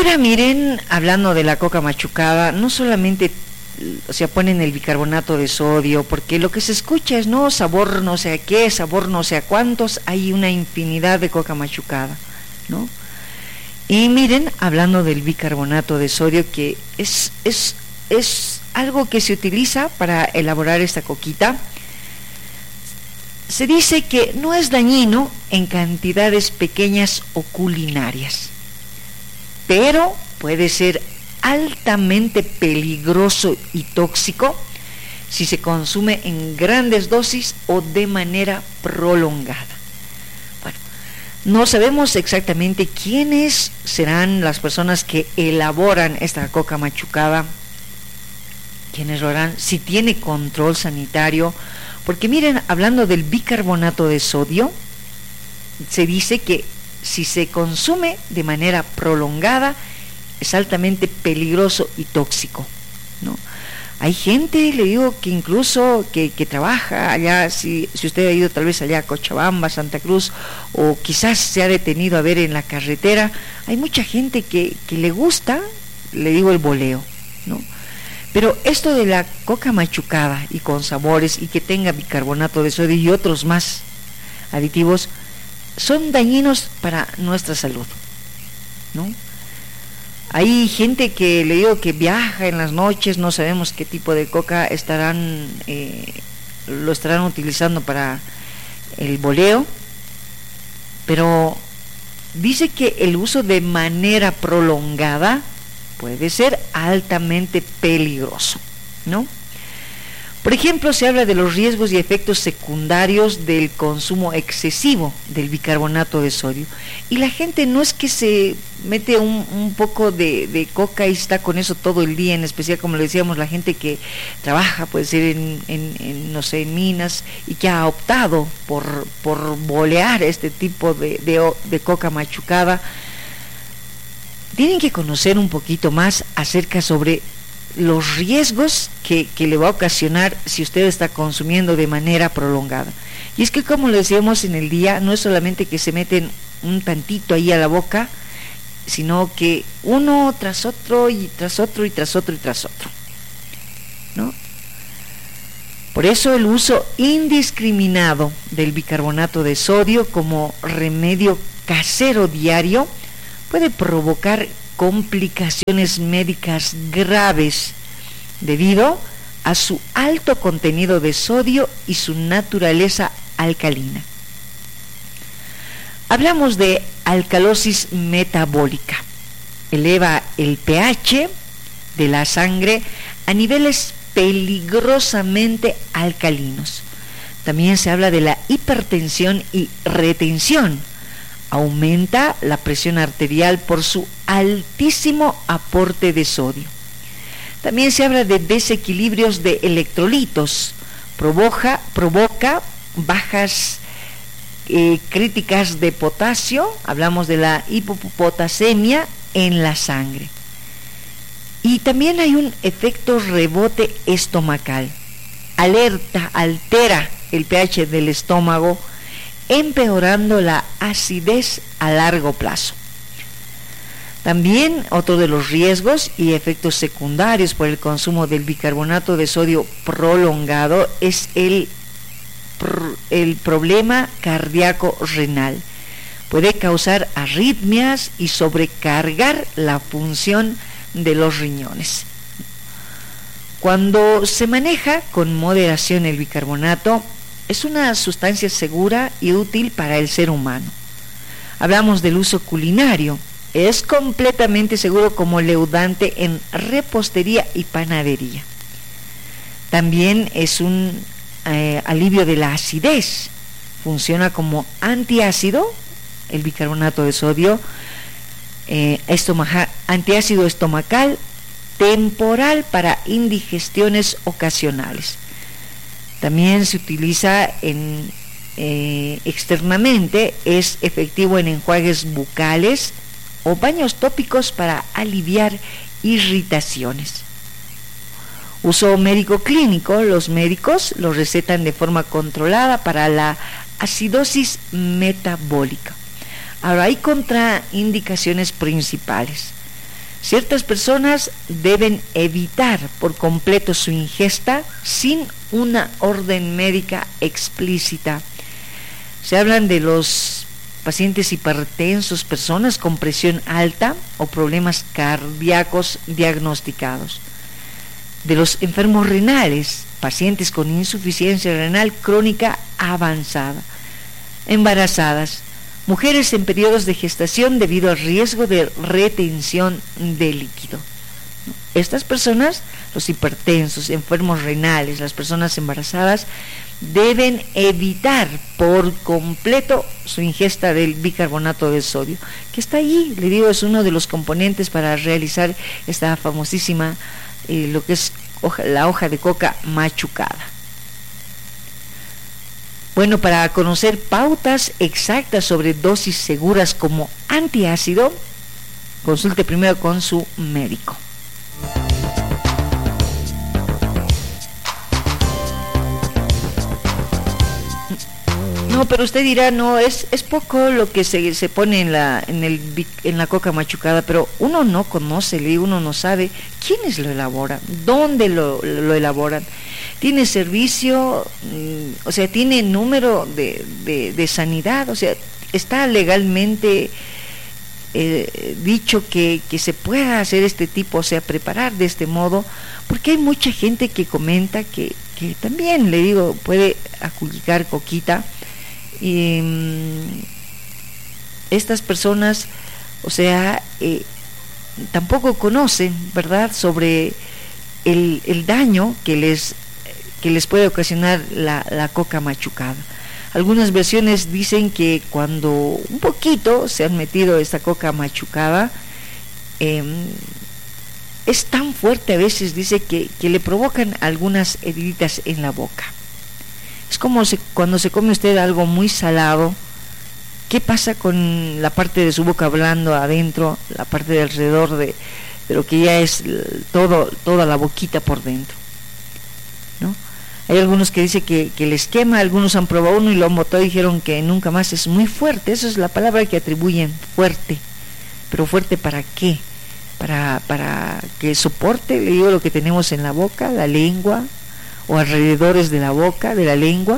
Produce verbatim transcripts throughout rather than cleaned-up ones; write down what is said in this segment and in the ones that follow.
ahora miren, hablando de la coca machucada, no solamente, o sea, ponen el bicarbonato de sodio, porque lo que se escucha es, no, sabor no sé a qué, sabor no sé a cuántos, hay una infinidad de coca machucada, ¿no? Y miren, hablando del bicarbonato de sodio, que es, es, es algo que se utiliza para elaborar esta coquita, se dice que no es dañino en cantidades pequeñas o culinarias, pero puede ser altamente peligroso y tóxico si se consume en grandes dosis o de manera prolongada. Bueno, no sabemos exactamente quiénes serán las personas que elaboran esta coca machucada, quiénes lo harán, si tiene control sanitario, porque miren, hablando del bicarbonato de sodio, se dice que si se consume de manera prolongada es altamente peligroso y tóxico, ¿no? Hay gente, le digo, que incluso que, que trabaja allá, si, si usted ha ido tal vez allá a Cochabamba, Santa Cruz, o quizás se ha detenido a ver en la carretera, hay mucha gente que, que le gusta, le digo, el boleo, ¿no? Pero esto de la coca machucada y con sabores y que tenga bicarbonato de sodio y otros más aditivos son dañinos para nuestra salud, ¿no? Hay gente que, le digo, que viaja en las noches, no sabemos qué tipo de coca estarán eh, lo estarán utilizando para el boleo, pero dice que el uso de manera prolongada puede ser altamente peligroso, ¿no? Por ejemplo, se habla de los riesgos y efectos secundarios del consumo excesivo del bicarbonato de sodio. Y la gente no es que se mete un, un poco de, de coca y está con eso todo el día, en especial, como le decíamos, la gente que trabaja, puede ser en, en, en no sé, en minas, y que ha optado por, por bolear este tipo de, de, de coca machucada. Tienen que conocer un poquito más acerca sobre los riesgos que, que le va a ocasionar si usted está consumiendo de manera prolongada. Y es que, como le decíamos en el día, no es solamente que se meten un tantito ahí a la boca, sino que uno tras otro y tras otro y tras otro y tras otro, ¿no? Por eso el uso indiscriminado del bicarbonato de sodio como remedio casero diario puede provocar complicaciones médicas graves debido a su alto contenido de sodio y su naturaleza alcalina. Hablamos de alcalosis metabólica. Eleva el pH de la sangre a niveles peligrosamente alcalinos. También se habla de la hipertensión y retención. Aumenta la presión arterial por su altísimo aporte de sodio. También se habla de desequilibrios de electrolitos. Provoca, provoca bajas eh, críticas de potasio. Hablamos de la hipopotasemia en la sangre. Y también hay un efecto rebote estomacal. Alerta, altera el pH del estómago, empeorando la acidez a largo plazo. También otro de los riesgos y efectos secundarios por el consumo del bicarbonato de sodio prolongado es el, el problema cardíaco renal. Puede causar arritmias y sobrecargar la función de los riñones. Cuando se maneja con moderación el bicarbonato, es una sustancia segura y útil para el ser humano. Hablamos del uso culinario. Es completamente seguro como leudante en repostería y panadería. También es un eh, alivio de la acidez. Funciona como antiácido, el bicarbonato de sodio, eh, estomaca, antiácido estomacal temporal para indigestiones ocasionales. También se utiliza en, eh, externamente, es efectivo en enjuagues bucales o baños tópicos para aliviar irritaciones. Uso médico clínico. Los médicos lo recetan de forma controlada para la acidosis metabólica. Ahora, hay contraindicaciones principales. Ciertas personas deben evitar por completo su ingesta sin una orden médica explícita. Se hablan de los pacientes hipertensos, personas con presión alta o problemas cardíacos diagnosticados. De los enfermos renales, pacientes con insuficiencia renal crónica avanzada. Embarazadas, mujeres en periodos de gestación debido al riesgo de retención de líquido. Estas personas, los hipertensos, enfermos renales, las personas embarazadas, deben evitar por completo su ingesta del bicarbonato de sodio, que está ahí, le digo, es uno de los componentes para realizar esta famosísima, eh, lo que es hoja, la hoja de coca machucada. Bueno, para conocer pautas exactas sobre dosis seguras como antiácido, consulte primero con su médico. No, pero usted dirá, no, es, es poco lo que se, se pone en la, en, el, en la coca machucada, pero uno no conoce, uno no sabe quiénes lo elaboran, dónde lo, lo elaboran. Tiene servicio, o sea, tiene número de, de, de sanidad, o sea, está legalmente eh, dicho que, que se pueda hacer este tipo, o sea, preparar de este modo, porque hay mucha gente que comenta que, que también, le digo, puede adjudicar coquita. Y um, estas personas, o sea, eh, tampoco conocen, ¿verdad?, sobre el, el daño que les, que les puede ocasionar la, la coca machucada. Algunas versiones dicen que cuando un poquito se han metido esta coca machucada, eh, es tan fuerte a veces, dice, que, que le provocan algunas heridas en la boca. Es como se, cuando se come usted algo muy salado, ¿qué pasa con la parte de su boca blando adentro, la parte de alrededor de, de lo que ya es todo, toda la boquita por dentro, ¿no? Hay algunos que dicen que, que les quema, algunos han probado uno y lo han botado y dijeron que nunca más. Es muy fuerte, esa es la palabra que atribuyen, fuerte. Pero fuerte ¿para qué? Para, para que soporte, le digo, lo que tenemos en la boca, la lengua, o alrededores de la boca, de la lengua.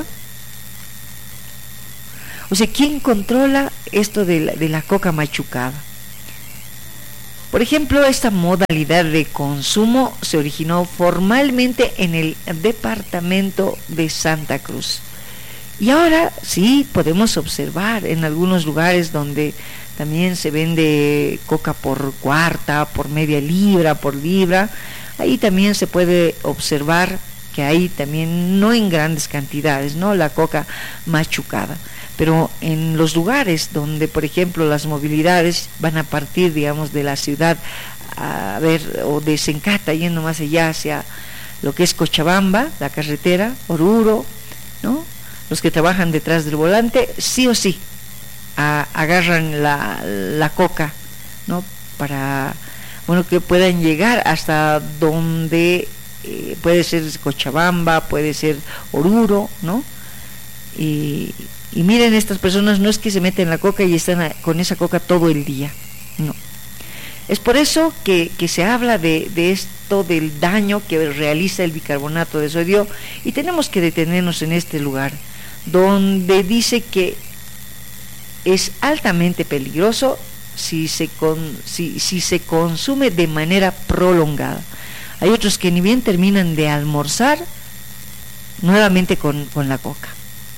O sea, ¿quién controla esto de la, de la coca machucada? Por ejemplo, esta modalidad de consumo se originó formalmente en el departamento de Santa Cruz. Y ahora sí podemos observar en algunos lugares donde también se vende coca por cuarta, por media libra, por libra. Ahí también se puede observar que hay también, no en grandes cantidades, ¿no?, la coca machucada, pero en los lugares donde, por ejemplo, las movilidades van a partir, digamos, de la ciudad, a ver, o de Sencata, yendo más allá hacia lo que es Cochabamba, la carretera, Oruro, ¿no?, los que trabajan detrás del volante, sí o sí, a, agarran la, la coca, ¿no?, para, bueno, que puedan llegar hasta donde Eh, puede ser Cochabamba, puede ser Oruro, ¿no? Y, y miren, estas personas no es que se meten la coca y están a, con esa coca todo el día, no. Es por eso que, que se habla de, de esto, del daño que realiza el bicarbonato de sodio, y tenemos que detenernos en este lugar, donde dice que es altamente peligroso si se, con, si, si se consume de manera prolongada. Hay otros que ni bien terminan de almorzar, nuevamente con, con la coca.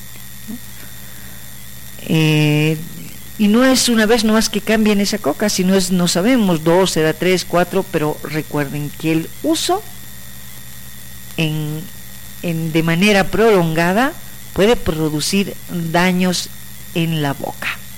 Eh, y no es una vez nomás que cambien esa coca, sino es, no sabemos, dos, será tres, cuatro, pero recuerden que el uso en, en, de manera prolongada puede producir daños en la boca.